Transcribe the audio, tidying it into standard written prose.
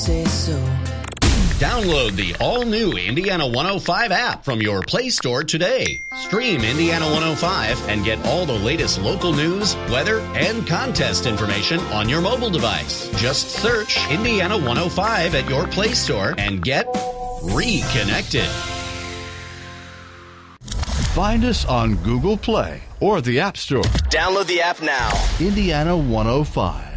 Say so. Download the all-new Indiana 105 app from your Play Store today. Stream Indiana 105 and get all the latest local news, weather, and contest information on your mobile device. Just search Indiana 105 at your Play Store and get reconnected. Find us on Google Play or the App Store. Download the app now. Indiana 105.